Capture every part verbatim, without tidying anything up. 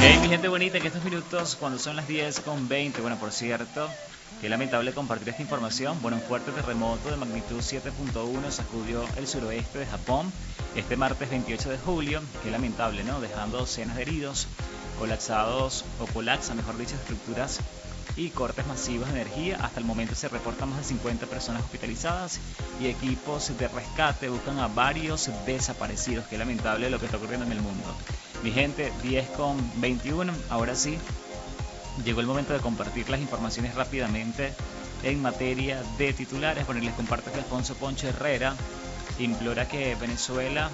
Hey, mi gente bonita, en estos minutos, cuando son las diez con veinte, bueno, por cierto, qué lamentable compartir esta información. Bueno, un fuerte terremoto de magnitud siete punto uno sacudió el suroeste de Japón este martes veintiocho de julio. Qué lamentable, ¿no? Dejando docenas de heridos, colapsados o colapsan, mejor dicho, estructuras y cortes masivos de energía. Hasta el momento se reportan más de cincuenta personas hospitalizadas y equipos de rescate buscan a varios desaparecidos. Qué lamentable lo que está ocurriendo en el mundo. Mi gente, diez con veintiuno, ahora sí, llegó el momento de compartir las informaciones rápidamente en materia de titulares. Bueno, les comparto que Alfonso Poncho Herrera implora que Venezuela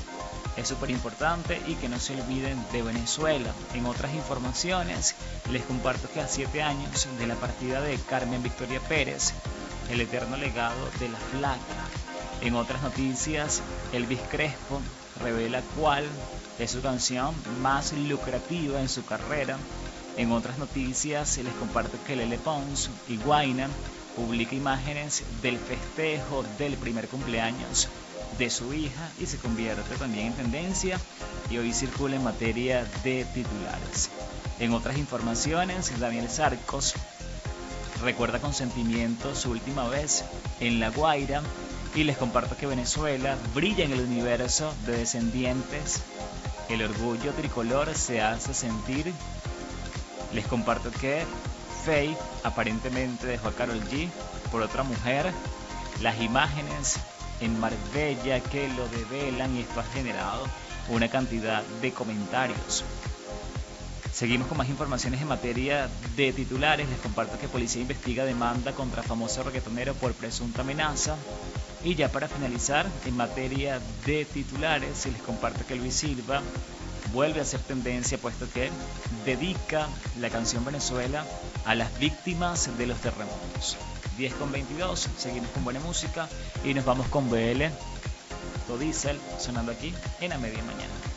es súper importante y que no se olviden de Venezuela. En otras informaciones, les comparto que a siete años de la partida de Carmen Victoria Pérez, el eterno legado de la flaca. En otras noticias, Elvis Crespo revela cuál es su canción más lucrativa en su carrera. En otras noticias, les comparto que Lele Pons y Guayna publica imágenes del festejo del primer cumpleaños de su hija y se convierte también en tendencia y hoy circula en materia de titulares. En otras informaciones, Daniel Sarcos recuerda con sentimiento su última vez en La Guaira y les comparto que Venezuela brilla en el universo de descendientes. El orgullo tricolor se hace sentir. Les comparto que Faith aparentemente dejó a Karol G por otra mujer. Las imágenes en Marbella que lo develan y esto ha generado una cantidad de comentarios. Seguimos con más informaciones en materia de titulares. Les comparto que policía investiga demanda contra famoso reggaetonero por presunta amenaza. Y ya para finalizar, en materia de titulares, les comparto que Luis Silva vuelve a ser tendencia puesto que dedica la canción Venezuela a las víctimas de los terremotos. diez con veintidós, seguimos con buena música y nos vamos con B L, Diesel sonando aquí en A Media Mañana.